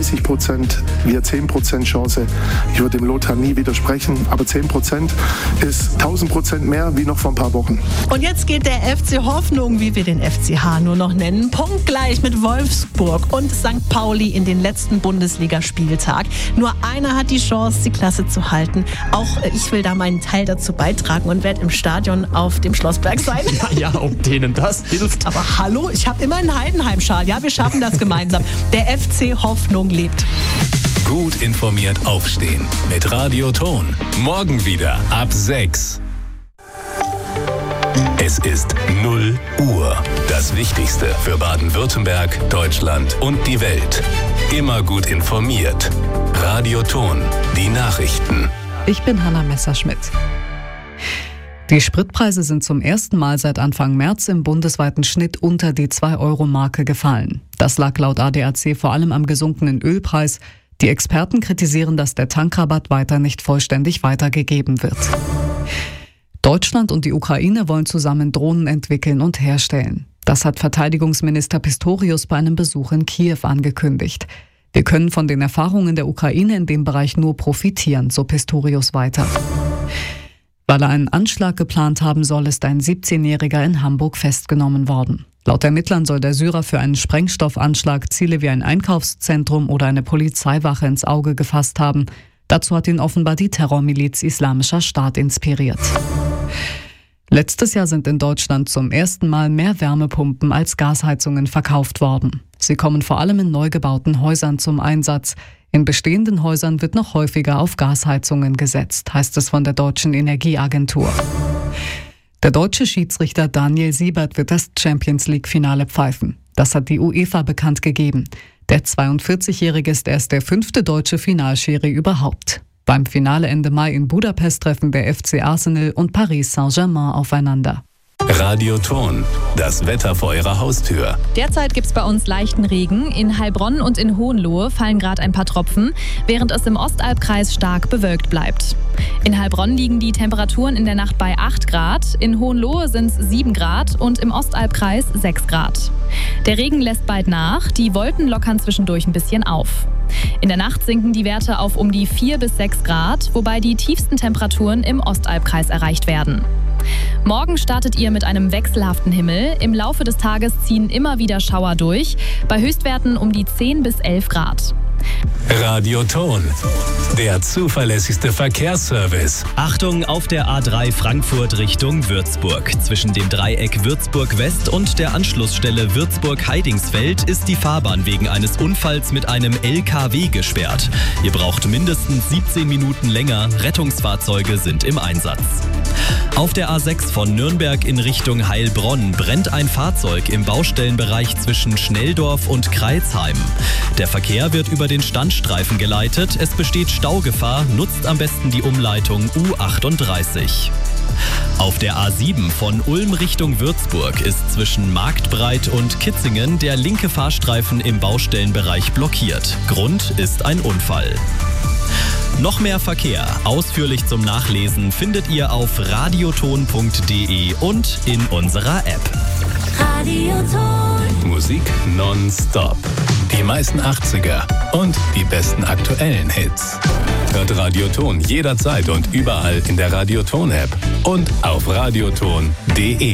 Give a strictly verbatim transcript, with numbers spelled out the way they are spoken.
dreißig Prozent, wir zehn Prozent Chance. Ich würde dem Lothar nie widersprechen, aber zehn Prozent ist tausend Prozent mehr wie noch vor ein paar Wochen. Und jetzt geht der F C Hoffnung, wie wir den F C H nur noch nennen, punktgleich mit Wolfsburg und Sankt Pauli in den letzten Bundesligaspieltag. Nur einer hat die Chance, die Klasse zu halten. Auch ich will da meinen Teil dazu beitragen und werde im Stadion auf dem Schlossberg sein. Ja, ja, ob denen das hilft. Aber hallo, ich habe immer einen Heidenheim-Schal. Ja, wir schaffen das gemeinsam. Der F C Hoffnung lebt. Gut informiert aufstehen mit Radio Ton. Morgen wieder ab sechs. Es ist null Uhr. Das Wichtigste für Baden-Württemberg, Deutschland und die Welt. Immer gut informiert. Radio Ton, die Nachrichten. Ich bin Hanna Messerschmidt. Die Spritpreise sind zum ersten Mal seit Anfang März im bundesweiten Schnitt unter die zwei Euro Marke gefallen. Das lag laut A D A C vor allem am gesunkenen Ölpreis. Die Experten kritisieren, dass der Tankrabatt weiter nicht vollständig weitergegeben wird. Deutschland und die Ukraine wollen zusammen Drohnen entwickeln und herstellen. Das hat Verteidigungsminister Pistorius bei einem Besuch in Kiew angekündigt. Wir können von den Erfahrungen der Ukraine in dem Bereich nur profitieren, so Pistorius weiter. Weil er einen Anschlag geplant haben soll, ist ein siebzehnjähriger in Hamburg festgenommen worden. Laut Ermittlern soll der Syrer für einen Sprengstoffanschlag Ziele wie ein Einkaufszentrum oder eine Polizeiwache ins Auge gefasst haben. Dazu hat ihn offenbar die Terrormiliz Islamischer Staat inspiriert. Letztes Jahr sind in Deutschland zum ersten Mal mehr Wärmepumpen als Gasheizungen verkauft worden. Sie kommen vor allem in neu gebauten Häusern zum Einsatz. In bestehenden Häusern wird noch häufiger auf Gasheizungen gesetzt, heißt es von der Deutschen Energieagentur. Der deutsche Schiedsrichter Daniel Siebert wird das Champions-League-Finale pfeifen. Das hat die UEFA bekannt gegeben. Der zweiundvierzigjährige ist erst der fünfte deutsche Finalschiri überhaupt. Beim Finale Ende Mai in Budapest treffen der F C Arsenal und Paris Saint-Germain aufeinander. Radio Ton, das Wetter vor Ihrer Haustür. Derzeit gibt es bei uns leichten Regen. In Heilbronn und in Hohenlohe fallen gerade ein paar Tropfen, während es im Ostalbkreis stark bewölkt bleibt. In Heilbronn liegen die Temperaturen in der Nacht bei acht Grad, in Hohenlohe sind es sieben Grad und im Ostalbkreis sechs Grad. Der Regen lässt bald nach, die Wolken lockern zwischendurch ein bisschen auf. In der Nacht sinken die Werte auf um die vier bis sechs Grad, wobei die tiefsten Temperaturen im Ostalbkreis erreicht werden. Morgen startet ihr mit einem wechselhaften Himmel. Im Laufe des Tages ziehen immer wieder Schauer durch, bei Höchstwerten um die zehn bis elf Grad. Radio Ton, der zuverlässigste Verkehrsservice. Achtung auf der A drei Frankfurt Richtung Würzburg. Zwischen dem Dreieck Würzburg West und der Anschlussstelle Würzburg-Heidingsfeld ist die Fahrbahn wegen eines Unfalls mit einem L K W gesperrt. Ihr braucht mindestens siebzehn Minuten länger. Rettungsfahrzeuge sind im Einsatz. Auf der A sechs von Nürnberg in Richtung Heilbronn brennt ein Fahrzeug im Baustellenbereich zwischen Schnelldorf und Kreilsheim. Der Verkehr wird über den Standstreifen geleitet. Es besteht Staugefahr. Nutzt am besten die Umleitung U achtunddreißig. Auf der A sieben von Ulm Richtung Würzburg ist zwischen Marktbreit und Kitzingen der linke Fahrstreifen im Baustellenbereich blockiert. Grund ist ein Unfall. Noch mehr Verkehr, ausführlich zum Nachlesen, findet ihr auf radioton punkt de und in unserer App. Radioton. Musik nonstop. Die meisten achtziger und die besten aktuellen Hits. Hört Radioton jederzeit und überall in der Radioton-App und auf radioton punkt de.